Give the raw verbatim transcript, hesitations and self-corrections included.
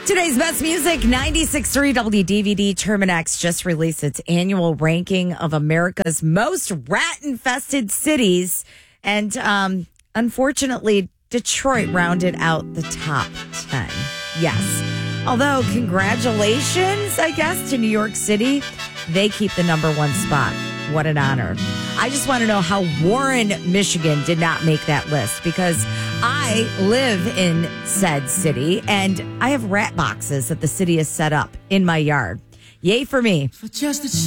Today's best music, ninety-six point three W D V D Terminex just released its annual ranking of America's most rat-infested cities. And um, unfortunately, Detroit rounded out the top ten. Yes. Although, congratulations, I guess, to New York City. They keep the number one spot. What an honor. I just want to know how Warren, Michigan did not make that list, because I live in said city and I have rat boxes that the city has set up in my yard. Yay for me. For just a